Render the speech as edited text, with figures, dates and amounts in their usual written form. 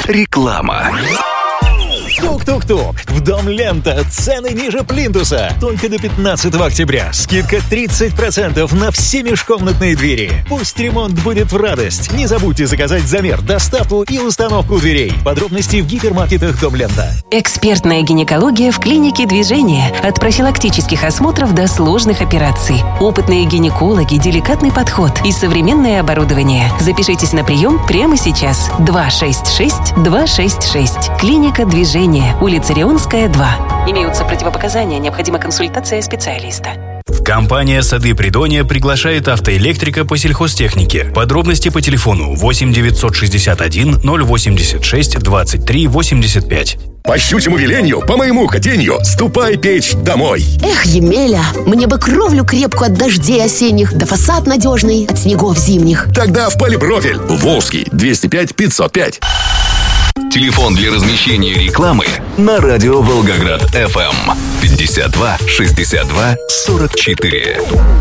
Реклама. Тук-тук-тук. В Дом Лента цены ниже плинтуса. Только до 15 октября. Скидка 30% на все межкомнатные двери. Пусть ремонт будет в радость. Не забудьте заказать замер, доставку и установку дверей. Подробности в гипермаркетах Дом Лента. Экспертная гинекология в клинике «Движение». От профилактических осмотров до сложных операций. Опытные гинекологи, деликатный подход и современное оборудование. Запишитесь на прием прямо сейчас. 266-266. Клиника «Движение». Улица Рионская, 2. Имеются противопоказания, необходима консультация специалиста. Компания «Сады Придонья» приглашает автоэлектрика по сельхозтехнике. Подробности по телефону 8 961 086 23 85. По щучьему велению, по моему хотению, ступай печь домой. Эх, Емеля, мне бы кровлю крепкую от дождей осенних, да фасад надежный от снегов зимних. Тогда в Полипрофиль. Волжский, 205 505. Телефон для размещения рекламы на радио Волгоград FM 52 62 44.